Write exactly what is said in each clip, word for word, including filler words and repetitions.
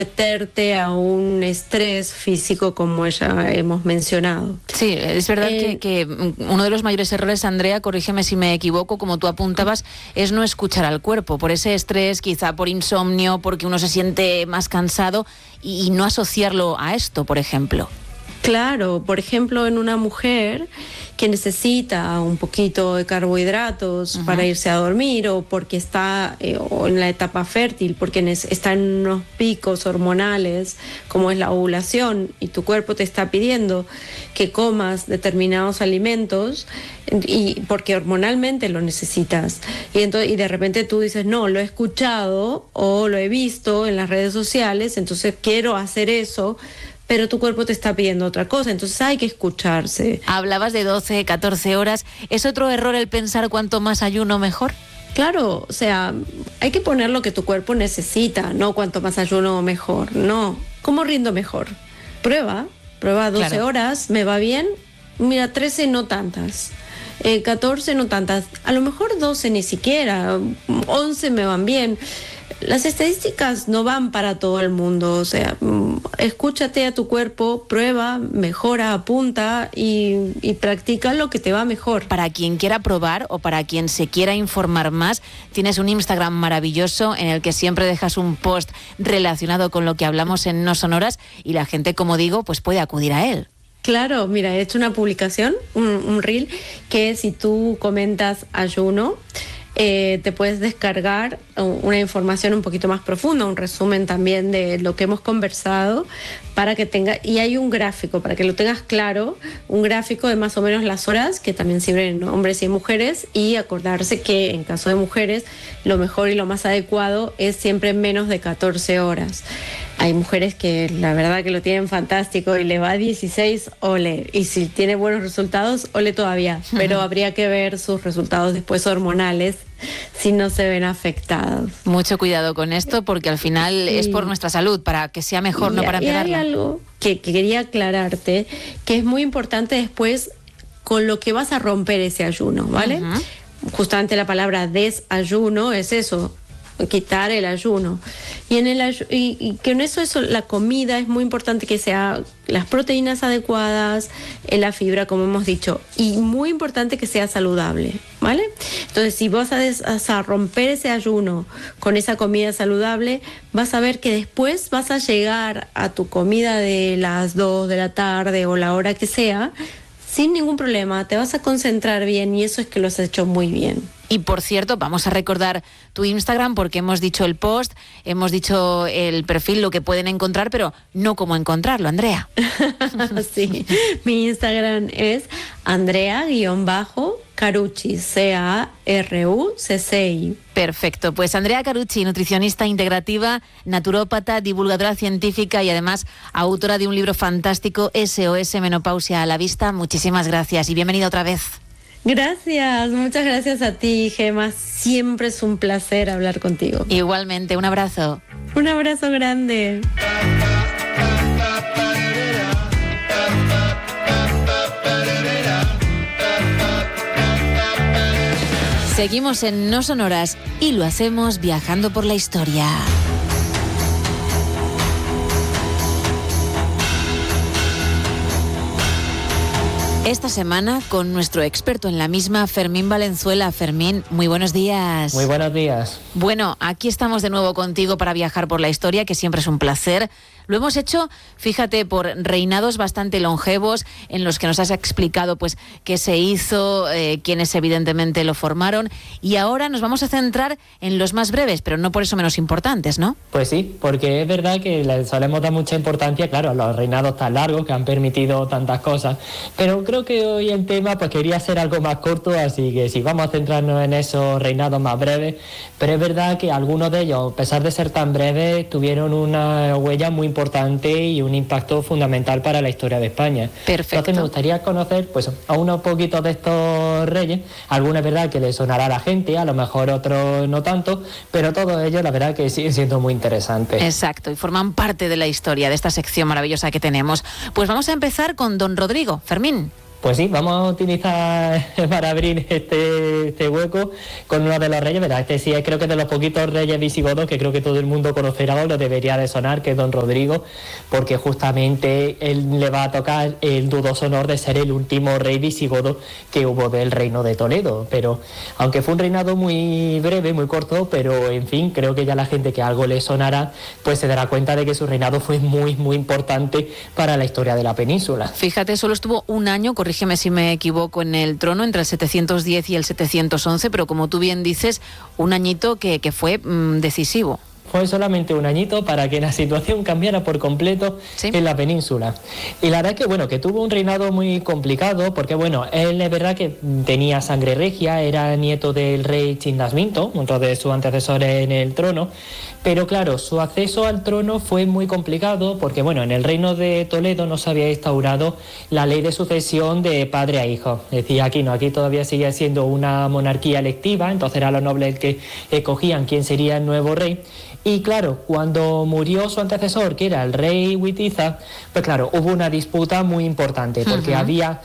meterte a un estrés físico como ya hemos mencionado. Sí, es verdad eh, que, que uno de los mayores errores, Andrea, corrígeme si me equivoco, como tú apuntabas, es no escuchar al cuerpo, por ese estrés, quizá por insomnio, porque uno se siente más cansado, y, y no asociarlo a esto, por ejemplo. Claro, por ejemplo, en una mujer que necesita un poquito de carbohidratos uh-huh. para irse a dormir, o porque está eh, o en la etapa fértil, porque está en unos picos hormonales, como es la ovulación, y tu cuerpo te está pidiendo que comas determinados alimentos, y porque hormonalmente lo necesitas. Y, entonces, y de repente tú dices, no, lo he escuchado o lo he visto en las redes sociales, entonces quiero hacer eso, pero tu cuerpo te está pidiendo otra cosa, entonces hay que escucharse. Hablabas de doce, catorce horas. ¿Es otro error el pensar cuanto más ayuno mejor? Claro, o sea, hay que poner lo que tu cuerpo necesita, no cuanto más ayuno mejor, no. ¿Cómo rindo mejor? Prueba, prueba doce claro. horas, ¿me va bien? Mira, trece no tantas. Eh, catorce no tantas. A lo mejor doce ni siquiera, once me van bien. Las estadísticas no van para todo el mundo, o sea, escúchate a tu cuerpo, prueba, mejora, apunta y, y practica lo que te va mejor. Para quien quiera probar o para quien se quiera informar más, tienes un Instagram maravilloso en el que siempre dejas un post relacionado con lo que hablamos en No Sonoras, y la gente, como digo, pues puede acudir a él. Claro, mira, he hecho una publicación, un, un reel, que si tú comentas ayuno, Eh, te puedes descargar una información un poquito más profunda, un resumen también de lo que hemos conversado, para que tenga, y hay un gráfico para que lo tengas claro, un gráfico de más o menos las horas, que también sirven, ¿no?, hombres y mujeres, y acordarse que en caso de mujeres lo mejor y lo más adecuado es siempre menos de catorce horas. Hay mujeres que la verdad que lo tienen fantástico y le va a dieciséis, ole, y si tiene buenos resultados, ole todavía, pero uh-huh. habría que ver sus resultados después hormonales si no se ven afectados. Mucho cuidado con esto, porque al final sí. es por nuestra salud, para que sea mejor, y, no para empeorarla. Y hay algo que, que quería aclararte, que es muy importante después con lo que vas a romper ese ayuno, ¿vale? Uh-huh. Justamente la palabra desayuno es eso, quitar el ayuno. Y en el ayu- y, y que en eso, eso la comida es muy importante, que sea las proteínas adecuadas, la fibra, como hemos dicho, y muy importante que sea saludable, ¿vale? Entonces, si vas a, des- a romper ese ayuno con esa comida saludable, vas a ver que después vas a llegar a tu comida de las dos de la tarde o la hora que sea sin ningún problema, te vas a concentrar bien, y eso es que lo has hecho muy bien. Y por cierto, vamos a recordar tu Instagram, porque hemos dicho el post, hemos dicho el perfil, lo que pueden encontrar, pero no cómo encontrarlo, Andrea. Sí, mi Instagram es Andrea-Carucci, C A R U C C I. Perfecto, pues Andrea Carucci, nutricionista integrativa, naturópata, divulgadora científica y además autora de un libro fantástico, S O S Menopausia a la Vista. Muchísimas gracias y bienvenida otra vez. Gracias, muchas gracias a ti, Gemma. Siempre es un placer hablar contigo. Igualmente, un abrazo. Un abrazo grande. Seguimos en No Sonoras y lo hacemos viajando por la historia. Esta semana con nuestro experto en la misma, Fermín Valenzuela. Fermín, muy buenos días. Muy buenos días. Bueno, aquí estamos de nuevo contigo para viajar por la historia, que siempre es un placer. Lo hemos hecho, fíjate, por reinados bastante longevos, en los que nos has explicado pues qué se hizo, eh, quiénes evidentemente lo formaron, y ahora nos vamos a centrar en los más breves, pero no por eso menos importantes, ¿no? Pues sí, porque es verdad que le solemos dar mucha importancia, claro, a los reinados tan largos que han permitido tantas cosas, pero creo que hoy el tema pues quería ser algo más corto, así que sí, vamos a centrarnos en esos reinados más breves, pero es verdad que algunos de ellos, a pesar de ser tan breves, tuvieron una huella muy importante y un impacto fundamental para la historia de España. Perfecto. Entonces me gustaría conocer pues a unos poquitos de estos reyes. Algunos es verdad que les sonará a la gente, a lo mejor otros no tanto, pero todos ellos la verdad que siguen siendo muy interesantes. Exacto, y forman parte de la historia de esta sección maravillosa que tenemos. Pues vamos a empezar con don Rodrigo. Fermín. Pues sí, vamos a utilizar para abrir este, este hueco con uno de los reyes, ¿verdad? Este sí es, creo que de los poquitos reyes visigodos que creo que todo el mundo conocerá o lo debería de sonar, que es don Rodrigo, porque justamente él le va a tocar el dudoso honor de ser el último rey visigodo que hubo del reino de Toledo. Pero aunque fue un reinado muy breve, muy corto, pero en fin, creo que ya la gente que algo le sonará, pues se dará cuenta de que su reinado fue muy, muy importante para la historia de la península. Fíjate, solo estuvo un año, corrígeme si me equivoco, en el trono entre el setecientos diez y el setecientos once, pero como tú bien dices, un añito que, que fue mmm, decisivo. Fue solamente un añito para que la situación cambiara por completo ¿Sí? en la península. Y la verdad es que, bueno, que tuvo un reinado muy complicado, porque, bueno, él es verdad que tenía sangre regia, era nieto del rey Chindasminto, uno de sus antecesores en el trono, pero claro, su acceso al trono fue muy complicado porque, bueno, en el reino de Toledo no se había instaurado la ley de sucesión de padre a hijo. Decía aquí, no, aquí todavía sigue siendo una monarquía electiva, entonces era los nobles que escogían quién sería el nuevo rey. Y claro, cuando murió su antecesor, que era el rey Witiza, pues claro, hubo una disputa muy importante, porque uh-huh. había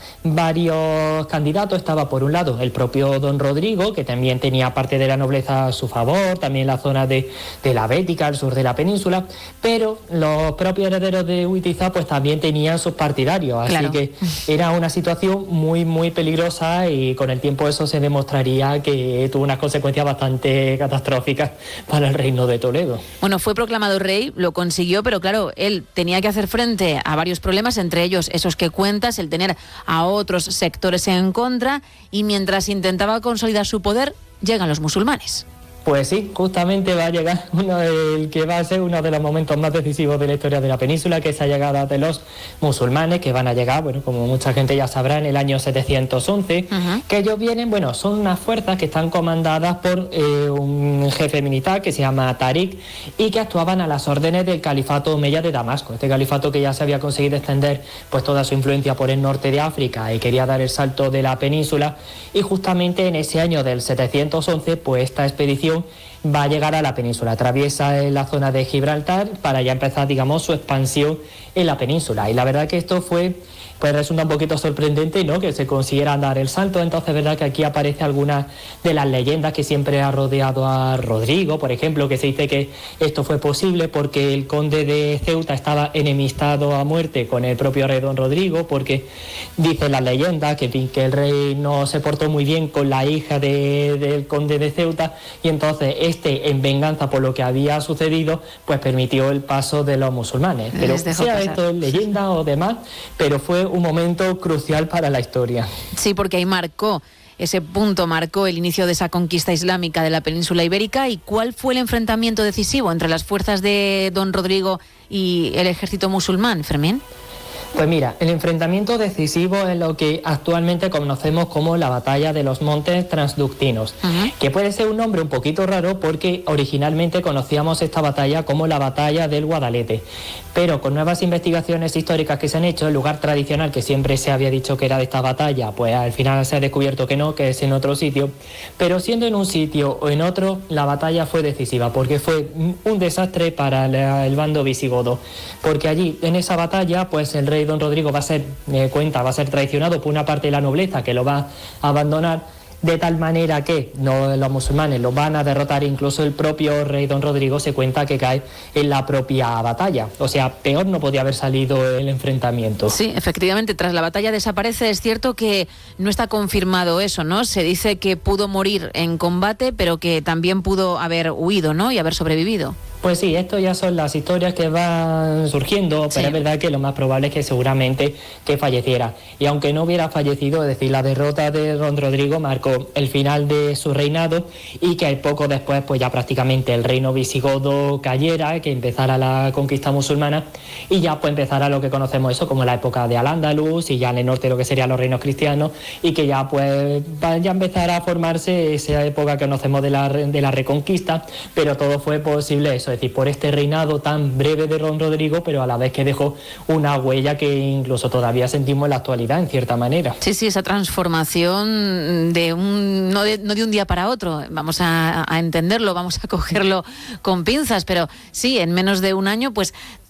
varios candidatos. Estaba por un lado el propio don Rodrigo, que también tenía parte de la nobleza a su favor, también la zona de, de la Bética, al sur de la península, pero los propios herederos de Witiza pues también tenían sus partidarios, así claro. que era una situación muy, muy peligrosa, y con el tiempo eso se demostraría que tuvo unas consecuencias bastante catastróficas para el reino de Toledo. Bueno, fue proclamado rey, lo consiguió, pero claro, él tenía que hacer frente a varios problemas, entre ellos esos que cuentas, el tener a otros sectores en contra, y mientras intentaba consolidar su poder, llegan los musulmanes. Pues sí, justamente va a llegar uno del que va a ser uno de los momentos más decisivos de la historia de la península, que es la llegada de los musulmanes, que van a llegar, bueno, como mucha gente ya sabrá, en el año setecientos once, uh-huh. que ellos vienen, bueno, son unas fuerzas que están comandadas por eh, un jefe militar que se llama Tarik, y que actuaban a las órdenes del califato omeya de Damasco, este califato que ya se había conseguido extender pues toda su influencia por el norte de África y quería dar el salto de la península, y justamente en ese año del setecientos once, pues esta expedición va a llegar a la península, atraviesa la zona de Gibraltar para ya empezar, digamos, su expansión en la península. Y la verdad que esto fue, pues resulta un poquito sorprendente, ¿no?, que se consiguiera dar el salto. Entonces, verdad que aquí aparece algunas de las leyendas que siempre ha rodeado a Rodrigo, por ejemplo, que se dice que esto fue posible porque el conde de Ceuta estaba enemistado a muerte con el propio rey don Rodrigo, porque dice la leyenda que, que el rey no se portó muy bien con la hija de, del conde de Ceuta, y entonces este, en venganza por lo que había sucedido, pues permitió el paso de los musulmanes. Pero sea pasar. Esto leyenda o demás, pero fue un momento crucial para la historia. Sí, porque ahí marcó, ese punto marcó el inicio de esa conquista islámica de la península ibérica. ¿Y cuál fue el enfrentamiento decisivo entre las fuerzas de don Rodrigo y el ejército musulmán, Fermín? Pues mira, el enfrentamiento decisivo es lo que actualmente conocemos como la batalla de los Montes Transductinos, uh-huh. que puede ser un nombre un poquito raro porque originalmente conocíamos esta batalla como la batalla del Guadalete, pero con nuevas investigaciones históricas que se han hecho, el lugar tradicional que siempre se había dicho que era de esta batalla, pues al final se ha descubierto que no, que es en otro sitio, pero siendo en un sitio o en otro, la batalla fue decisiva porque fue un desastre para la, el bando visigodo, porque allí en esa batalla pues el rey don Rodrigo va a ser, eh, cuenta, va a ser traicionado por una parte de la nobleza que lo va a abandonar, de tal manera que no, los musulmanes lo van a derrotar, incluso el propio rey don Rodrigo se cuenta que cae en la propia batalla. O sea, peor no podía haber salido el enfrentamiento. Sí, efectivamente, tras la batalla desaparece. Es cierto que no está confirmado eso, ¿no? Se dice que pudo morir en combate, pero que también pudo haber huido, ¿no?, y haber sobrevivido. Pues sí, esto ya son las historias que van surgiendo, pero sí. Es verdad que lo más probable es que seguramente que falleciera. Y aunque no hubiera fallecido, es decir, la derrota de don Rodrigo marcó el final de su reinado, y que poco después pues ya prácticamente el reino visigodo cayera, que empezara la conquista musulmana, y ya pues empezara lo que conocemos eso como la época de Al-Ándalus, y ya en el norte lo que serían los reinos cristianos, y que ya pues ya empezara a formarse esa época que conocemos de la, de la reconquista, pero todo fue posible eso. Es decir, por este reinado tan breve de don Rodrigo, pero a la vez que dejó una huella que incluso todavía sentimos en la actualidad, en cierta manera. Sí, sí, esa transformación de un no de, no de un día para otro, vamos a, a entenderlo, vamos a cogerlo con pinzas, pero sí, en menos de un año, pues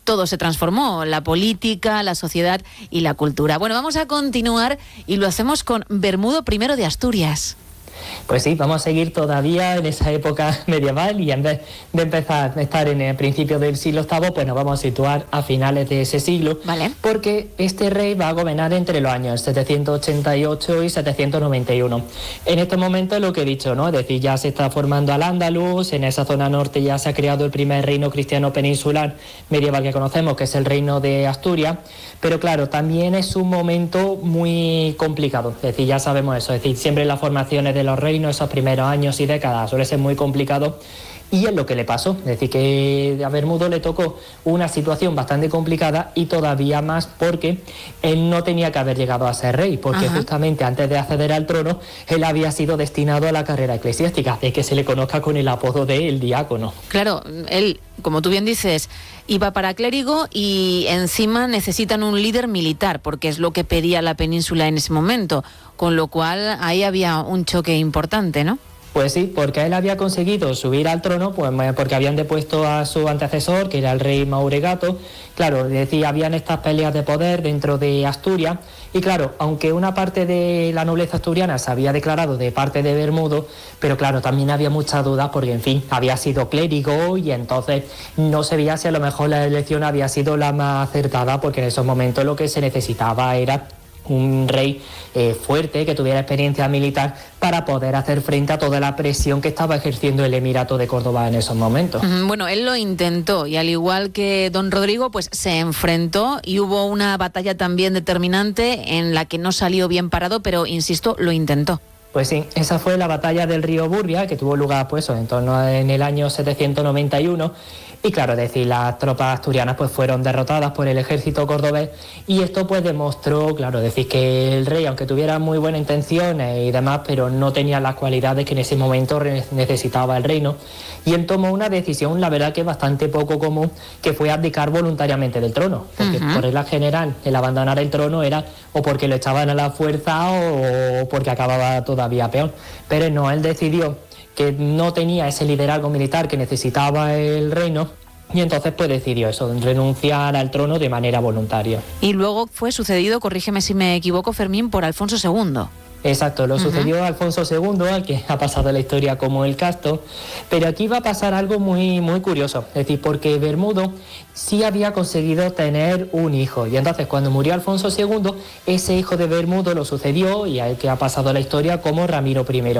todo se transformó, la política, la sociedad y la cultura. Bueno, vamos a continuar y lo hacemos con Bermudo primero de Asturias. Pues sí, vamos a seguir todavía en esa época medieval y en vez de empezar a estar en el principio del siglo octavo, pues nos vamos a situar a finales de ese siglo, vale. Porque este rey va a gobernar entre los años setecientos ochenta y ocho y setecientos noventa y uno. En este momento lo que he dicho, ¿no? Es decir, ya se está formando Al-Ándalus, en esa zona norte ya se ha creado el primer reino cristiano peninsular medieval que conocemos, que es el reino de Asturias, pero claro, también es un momento muy complicado, es decir, ya sabemos eso, es decir, siempre las formaciones de los reinos, esos primeros años y décadas suele ser muy complicado, y es lo que le pasó, es decir, que a Bermudo le tocó una situación bastante complicada y todavía más porque él no tenía que haber llegado a ser rey, porque Ajá. justamente antes de acceder al trono él había sido destinado a la carrera eclesiástica, de que se le conozca con el apodo de el diácono. Claro, él, como tú bien dices, iba para clérigo y encima necesitan un líder militar, porque es lo que pedía la península en ese momento, con lo cual ahí había un choque importante, ¿no? Pues sí, porque él había conseguido subir al trono, pues porque habían depuesto a su antecesor, que era el rey Mauregato. Claro, es decir, habían estas peleas de poder dentro de Asturias, y claro, aunque una parte de la nobleza asturiana se había declarado de parte de Bermudo, pero claro, también había muchas dudas porque, en fin, había sido clérigo y entonces no se veía si a lo mejor la elección había sido la más acertada, porque en esos momentos lo que se necesitaba era un rey eh, fuerte, que tuviera experiencia militar para poder hacer frente a toda la presión que estaba ejerciendo el Emirato de Córdoba en esos momentos. Bueno, él lo intentó y al igual que don Rodrigo, pues se enfrentó y hubo una batalla también determinante en la que no salió bien parado, pero insisto, lo intentó. Pues sí, esa fue la batalla del río Burbia, que tuvo lugar pues en torno a, en el año setecientos noventa y uno. Y claro, es decir, las tropas asturianas pues fueron derrotadas por el ejército cordobés, y esto pues demostró, claro, decir que el rey, aunque tuviera muy buenas intenciones y demás, pero no tenía las cualidades que en ese momento necesitaba el reino, y él tomó una decisión, la verdad que bastante poco común, que fue abdicar voluntariamente del trono, porque uh-huh. por regla general el abandonar el trono era o porque lo echaban a la fuerza o porque acababa todavía peor, pero no, él decidió que no tenía ese liderazgo militar que necesitaba el reino, y entonces pues decidió eso, renunciar al trono de manera voluntaria. Y luego fue sucedido, corrígeme si me equivoco, Fermín, por Alfonso segundo. Exacto, lo uh-huh. sucedió a Alfonso segundo, al que ha pasado la historia como el Casto, pero aquí va a pasar algo muy, muy curioso, es decir, porque Bermudo sí había conseguido tener un hijo, y entonces cuando murió Alfonso segundo, ese hijo de Bermudo lo sucedió, y al que ha pasado la historia como Ramiro primero.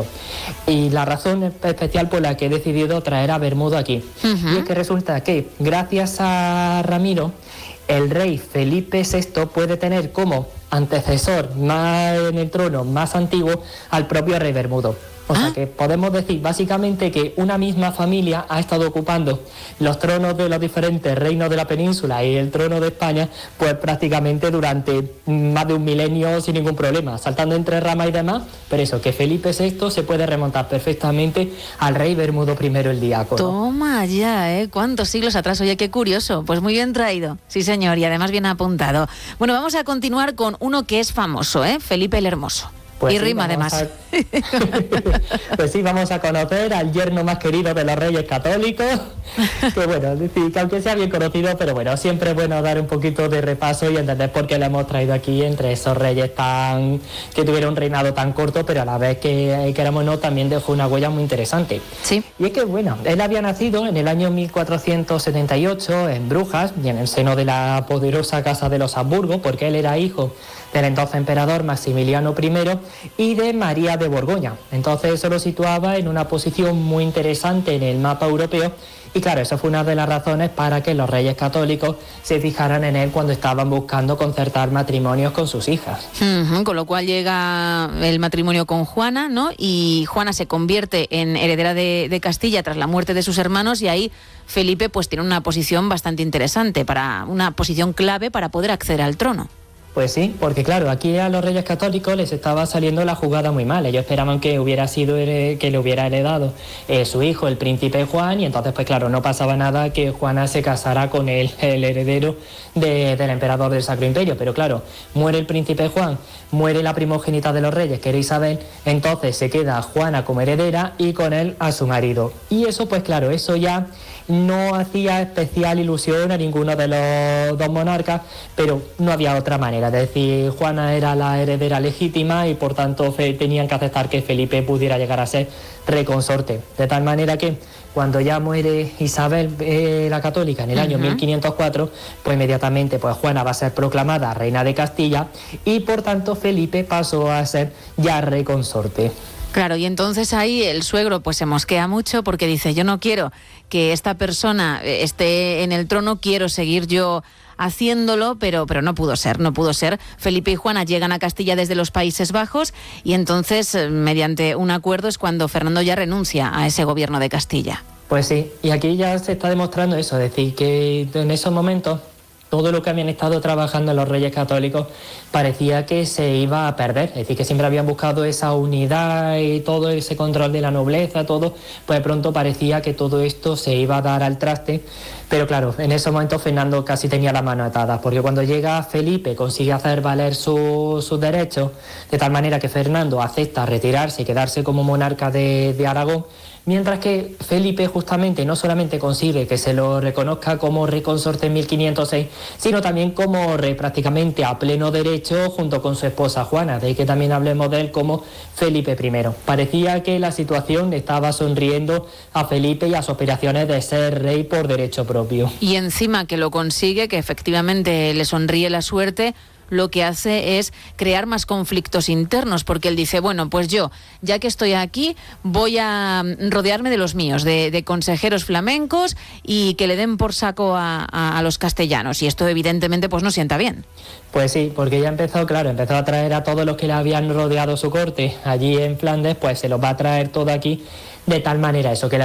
Y la razón especial por la que he decidido traer a Bermudo aquí, uh-huh. y es que resulta que gracias a Ramiro, el rey Felipe sexto puede tener como antecesor más en el trono más antiguo al propio rey Bermudo. O sea que podemos decir básicamente que una misma familia ha estado ocupando los tronos de los diferentes reinos de la península y el trono de España pues prácticamente durante más de un milenio sin ningún problema, saltando entre ramas y demás, pero eso, que Felipe sexto se puede remontar perfectamente al rey Bermudo primero el diácono. Toma ya, ¿eh? ¿Cuántos siglos atrás? Oye, qué curioso. Pues muy bien traído. Sí, señor, y además bien apuntado. Bueno, vamos a continuar con uno que es famoso, ¿eh? Felipe el Hermoso. Pues y sí, rima además. A... pues sí, vamos a conocer al yerno más querido de los reyes católicos, que bueno, decir, que aunque sea bien conocido, pero bueno, siempre es bueno dar un poquito de repaso y entender por qué lo hemos traído aquí entre esos reyes tan que tuvieron un reinado tan corto, pero a la vez que queramos no, también dejó una huella muy interesante. Sí. Y es que bueno, él había nacido en el año mil cuatrocientos setenta y ocho en Brujas, y en el seno de la poderosa casa de los Habsburgo, porque él era hijo del entonces emperador Maximiliano primero y de María de Borgoña. Entonces eso lo situaba en una posición muy interesante en el mapa europeo, y claro, esa fue una de las razones para que los reyes católicos se fijaran en él cuando estaban buscando concertar matrimonios con sus hijas. Uh-huh, con lo cual llega el matrimonio con Juana, ¿no? Y Juana se convierte en heredera de, de Castilla tras la muerte de sus hermanos, y ahí Felipe pues tiene una posición bastante interesante, para una posición clave para poder acceder al trono. Pues sí, porque claro, aquí a los reyes católicos les estaba saliendo la jugada muy mal. Ellos esperaban que hubiera sido que le hubiera heredado eh, su hijo, el príncipe Juan, y entonces pues claro, no pasaba nada que Juana se casara con el, el heredero de, del emperador del Sacro Imperio. Pero claro, muere el príncipe Juan, muere la primogénita de los reyes, que era Isabel, entonces se queda Juana como heredera y con él a su marido. Y eso pues claro, eso ya no hacía especial ilusión a ninguno de los dos monarcas, pero no había otra manera. Es decir, Juana era la heredera legítima y por tanto tenían que aceptar que Felipe pudiera llegar a ser rey consorte. De tal manera que cuando ya muere Isabel eh, la Católica en el año uh-huh. mil quinientos cuatro, pues inmediatamente pues Juana va a ser proclamada reina de Castilla y por tanto Felipe pasó a ser ya rey consorte. Claro, y entonces ahí el suegro pues se mosquea mucho porque dice, yo no quiero que esta persona esté en el trono, quiero seguir yo haciéndolo, pero, pero no pudo ser, no pudo ser. Felipe y Juana llegan a Castilla desde los Países Bajos y entonces, mediante un acuerdo, es cuando Fernando ya renuncia a ese gobierno de Castilla. Pues sí, y aquí ya se está demostrando eso, es decir, que en esos momentos todo lo que habían estado trabajando los Reyes Católicos parecía que se iba a perder, es decir, que siempre habían buscado esa unidad y todo ese control de la nobleza, todo, pues de pronto parecía que todo esto se iba a dar al traste, pero claro, en esos momentos Fernando casi tenía la mano atada, porque cuando llega Felipe consigue hacer valer su, sus derechos, de tal manera que Fernando acepta retirarse y quedarse como monarca de, de Aragón, mientras que Felipe justamente no solamente consigue que se lo reconozca como rey consorte en mil quinientos seis, sino también como rey prácticamente a pleno derecho junto con su esposa Juana, de ahí que también hablemos de él como Felipe primero. Parecía que la situación estaba sonriendo a Felipe y a sus aspiraciones de ser rey por derecho propio. Y encima que lo consigue, que efectivamente le sonríe la suerte, lo que hace es crear más conflictos internos, porque él dice, bueno, pues yo, ya que estoy aquí, voy a rodearme de los míos, de, de consejeros flamencos y que le den por saco a, a, a los castellanos. Y esto evidentemente pues no sienta bien. Pues sí, porque ya empezó, claro, empezó a traer a todos los que le habían rodeado su corte allí en Flandes, pues se los va a traer todo aquí, de tal manera eso que la